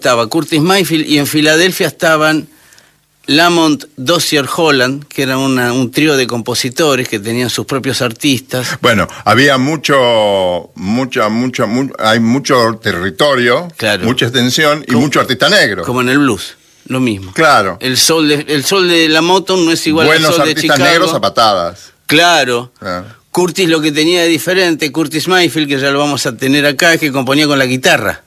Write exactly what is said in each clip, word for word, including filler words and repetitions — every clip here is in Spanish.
Estaba Curtis Mayfield y en Filadelfia estaban Lamont Dozier Holland, que era una, un trío de compositores que tenían sus propios artistas. Bueno, había mucho, mucha, mucha, mu hay mucho territorio, claro, mucha extensión y como, mucho artista negro. Como en el blues, lo mismo. Claro. El sol de, el sol de la Motown no es igual Buenos al sol de Chicago. Buenos artistas negros a patadas. Claro. claro. Curtis lo que tenía de diferente, Curtis Mayfield, que ya lo vamos a tener acá, es que componía con la guitarra.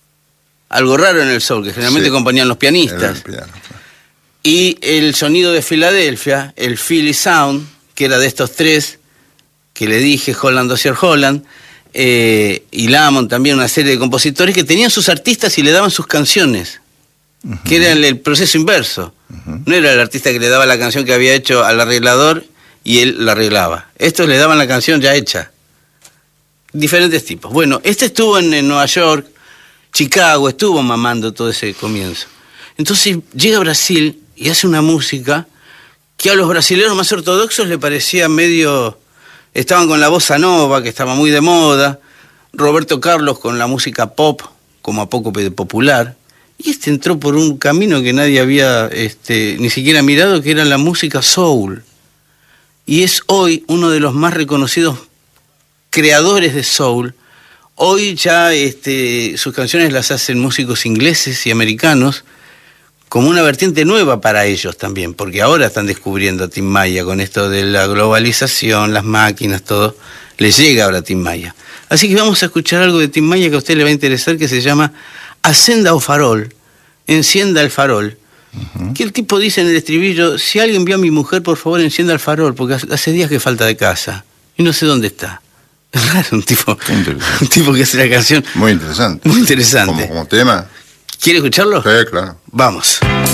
Algo raro en el soul, que generalmente sí, componían los pianistas. El piano, claro. Y el sonido de Filadelfia, el Philly Sound, que era de estos tres, que le dije, Holland, Dozier Holland, eh, y Lamont también, una serie de compositores que tenían sus artistas y le daban sus canciones, uh-huh, que era el, el proceso inverso. Uh-huh. No era el artista que le daba la canción que había hecho al arreglador y él la arreglaba. Estos le daban la canción ya hecha. Diferentes tipos. Bueno, este estuvo en, en Nueva York, Chicago, estuvo mamando todo ese comienzo. Entonces llega a Brasil y hace una música que a los brasileños más ortodoxos le parecía medio... Estaban con la bossa nova, que estaba muy de moda, Roberto Carlos con la música pop, como a poco popular, y este entró por un camino que nadie había este, ni siquiera mirado, que era la música soul. Y es hoy uno de los más reconocidos creadores de soul. Hoy ya este, sus canciones las hacen músicos ingleses y americanos como una vertiente nueva para ellos también, porque ahora están descubriendo a Tim Maya con esto de la globalización, las máquinas, todo. Les llega ahora a Tim Maya. Así que vamos a escuchar algo de Tim Maya que a usted le va a interesar, que se llama Acenda o Farol, Encienda el Farol. Uh-huh. Que el tipo dice en el estribillo, si alguien vio a mi mujer, por favor encienda el farol, porque hace días que falta de casa y no sé dónde está. Un tipo, un tipo que hace la canción. Muy interesante. Muy interesante. Como, como tema. ¿Quiere escucharlo? Sí, claro. Vamos.